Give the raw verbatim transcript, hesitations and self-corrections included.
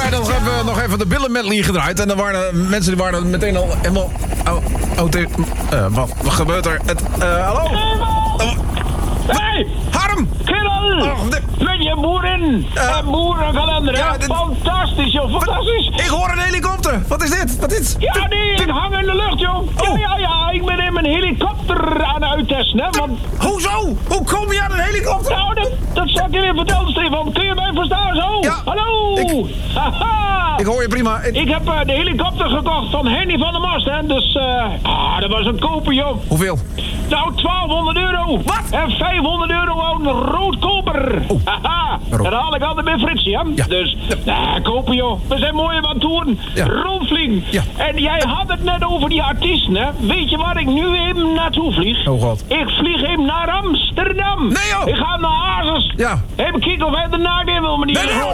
wij nog even, nog even de Billen medley gedraaid. En dan waren mensen die waren meteen al helemaal... Oh, oh, te, uh, wat, wat gebeurt er? Het, uh, hallo? Hé! Hey, Harm! kerel! Oh, de... Met je boerin! Uh, en boerenkalender, ja, ja, dit... fantastisch, joh, fantastisch! Ik hoor een helikopter! Wat is dit? Wat is... Ja, nee, ik hang in de lucht, joh! Oh. Ja, ja, ja, ik ben in mijn helikopter aan het uittesten, hè, want... Hoezo? Hoe kom je aan een helikopter? Nou, dat, dat zal ik je weer vertellen, Stefan. Kun je mij verstaan, zo? Ja. Hallo! Ik... Haha! Ik hoor je prima. Ik, ik heb uh, de helikopter gekocht van Henny van der Mast, hè, dus... eh, ah, dat was een koper, joh! Hoeveel? Nou, twaalfhonderd euro. Wat? En vijfhonderd euro aan roodkoper. Oh. Haha, Rood. dat haal ik altijd bij Fritsie, hè? Ja. Dus, nou, kopen joh. We zijn mooi aan het doen. Ja. Rondvliegen. Ja. En jij had het net over die artiesten, hè? Weet je waar ik nu even naartoe vlieg? Oh god. Ik vlieg even naar Amsterdam. Nee, joh. Ik ga naar Hazes. Ja. Even kijken of hij de naakt in wil, meneer. Nee, nee,